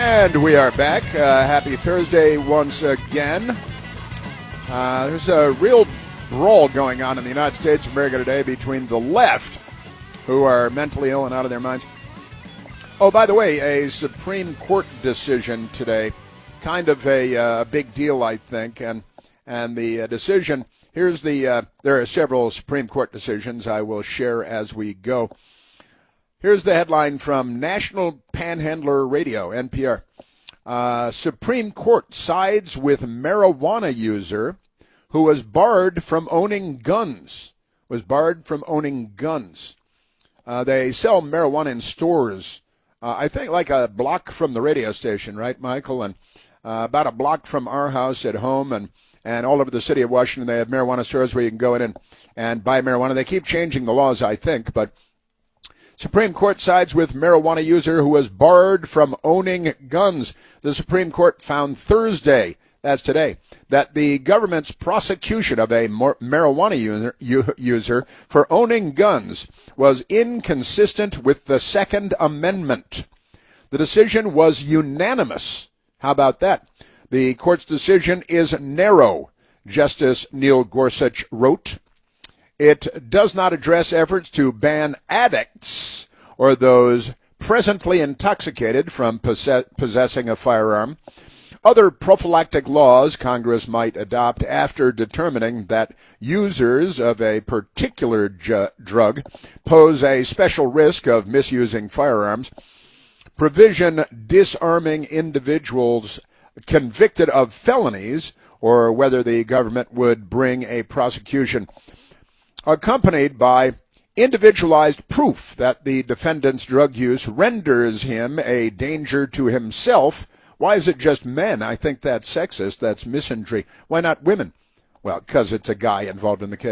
And we are back. Happy Thursday once again. There's a real brawl going on in the United States of America today between the left, who are mentally ill and out of their minds. Oh, by the way, a Supreme Court decision today, kind of a big deal, I think. And the decision, there are several Supreme Court decisions I will share as we go. Here's the headline from National Panhandler Radio, NPR. Supreme Court sides with marijuana user who was barred from owning guns. They sell marijuana in stores, I think like a block from the radio station, right, Michael? And about a block from our house at home, and all over the city of Washington, they have marijuana stores where you can go in and buy marijuana. They keep changing the laws, I think, but Supreme Court sides with marijuana user who was barred from owning guns. The Supreme Court found Thursday, that's today, that the government's prosecution of a marijuana user for owning guns was inconsistent with the Second Amendment. The decision was unanimous. How about that? The court's decision is narrow, Justice Neil Gorsuch wrote. It does not address efforts to ban addicts or those presently intoxicated from possessing a firearm. Other prophylactic laws Congress might adopt after determining that users of a particular drug pose a special risk of misusing firearms. Provision disarming individuals convicted of felonies, or whether the government would bring a prosecution accompanied by individualized proof that the defendant's drug use renders him a danger to himself. Why is it just men? I think that's sexist. That's misandry. Why not women? Well, because it's a guy involved in the case.